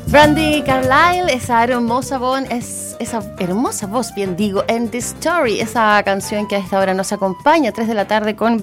Brandi Carlile, esa hermosa voz, en The Story, esa canción que a esta hora nos acompaña, 3 de la tarde con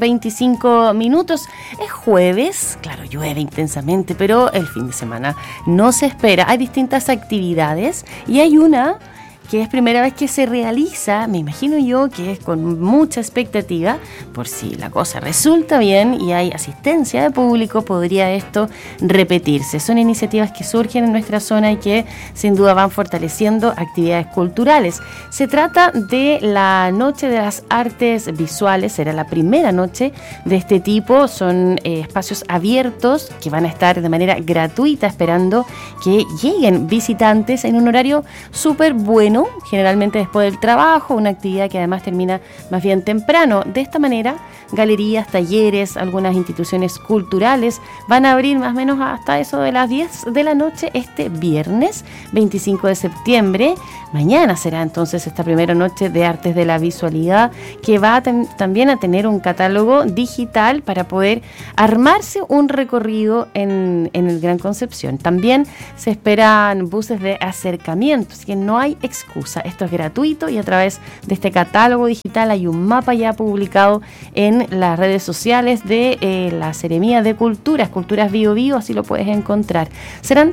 25 minutos. Es jueves, claro, llueve intensamente, pero el fin de semana no se espera. Hay distintas actividades y hay una que es primera vez que se realiza, me imagino yo que es con mucha expectativa, por si la cosa resulta bien y hay asistencia de público, podría esto repetirse. Son iniciativas que surgen en nuestra zona y que sin duda van fortaleciendo actividades culturales. Se trata de la Noche de las Artes Visuales, será la primera noche de este tipo, son espacios abiertos que van a estar de manera gratuita esperando que lleguen visitantes en un horario súper bueno, generalmente después del trabajo, una actividad que además termina más bien temprano. De esta manera, galerías, talleres, algunas instituciones culturales van a abrir más o menos hasta eso de las 10 de la noche este viernes 25 de septiembre. Mañana será entonces esta primera noche de Artes de la Visualidad, que va también a tener un catálogo digital para poder armarse un recorrido en el Gran Concepción. También se esperan buses de acercamiento, así que no hay excusa. Esto es gratuito y a través de este catálogo digital hay un mapa ya publicado en las redes sociales de la Seremía de Culturas Bio Bio, así lo puedes encontrar. Serán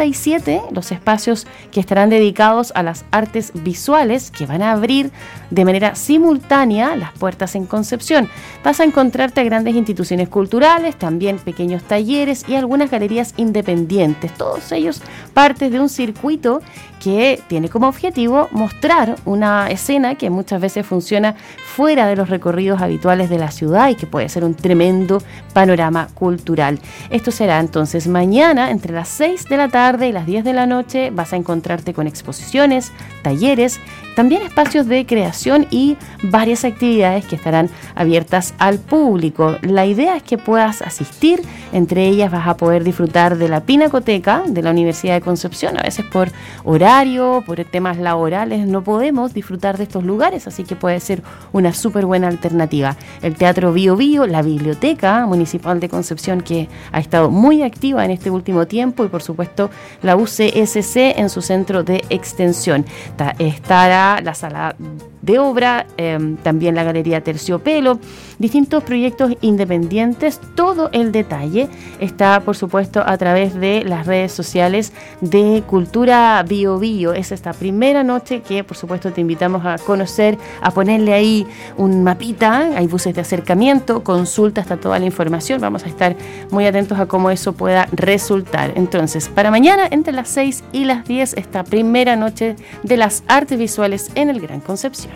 37 los espacios que estarán dedicados a las artes visuales, que van a abrir de manera simultánea las puertas en Concepción. Vas a encontrarte a grandes instituciones culturales, también pequeños talleres y algunas galerías independientes, todos ellos partes de un circuito que tiene como objetivo mostrar una escena que muchas veces funciona fuera de los recorridos habituales de la ciudad y que puede ser un tremendo panorama cultural. Esto será entonces mañana entre las 6 de la tarde y las 10 de la noche. Vas a encontrarte con exposiciones, talleres, también espacios de creación y varias actividades que estarán abiertas al público. La idea es que puedas asistir, entre ellas vas a poder disfrutar de la Pinacoteca de la Universidad de Concepción. A veces por horario, por temas laborales, no podemos disfrutar de estos lugares, así que puede ser una súper buena alternativa. El Teatro Bio Bio, la Biblioteca Municipal de Concepción, que ha estado muy activa en este último tiempo, y por supuesto la UCSC en su centro de extensión. Estará la sala de obra, también la Galería Terciopelo, distintos proyectos independientes. Todo el detalle está, por supuesto, a través de las redes sociales de Cultura Bio Bio. Es esta primera noche que, por supuesto, te invitamos a conocer, a ponerle ahí un mapita. Hay buses de acercamiento, consulta, está toda la información. Vamos a estar muy atentos a cómo eso pueda resultar. Entonces, para mañana, entre las 6 y las 10, esta primera noche de las artes visuales en el Gran Concepción.